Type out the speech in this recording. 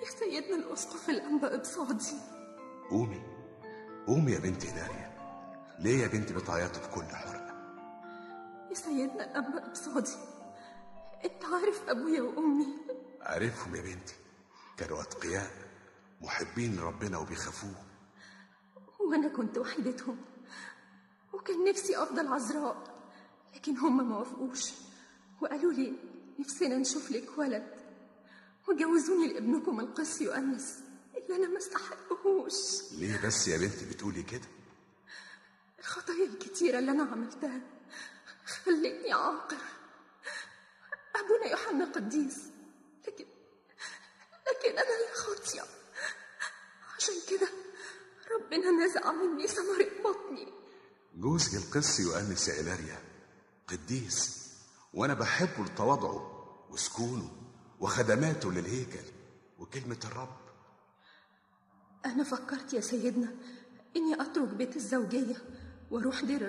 يا سيدنا الأسقف الأنبا إبصادي. قومي يا بنت هناريا. ليه يا بنتي بتعيطي بكل حرقة؟ يا سيدنا الأنبا إبصادي، أنت عارف أبويا وأمي. عارفهم يا بنتي، كانوا أتقياء محبين ربنا وبيخافوه. وأنا كنت وحيدتهم، وكان نفسي أفضل عذراء، لكن هم ما وافقوش وقالوا لي نفسنا نشوف لك ولد، وجوزوني لابنكم القس يؤنس اللي أنا ما استحقهوش. ليه بس يا بنتي بتقولي كده؟ الخطايا الكتيرة اللي أنا عملتها خلتني عاقر. أبونا يوحنا قديس، لكن أنا اللي خاطية. عشان كده ربنا نزع مني ثمرة بطني. جوزي القس يؤنس يا إلاريا قديس، وأنا بحبه لتواضعه وسكونه وخدماته للهيكل وكلمة الرب. أنا فكرت يا سيدنا إني أترك بيت الزوجية وأروح دير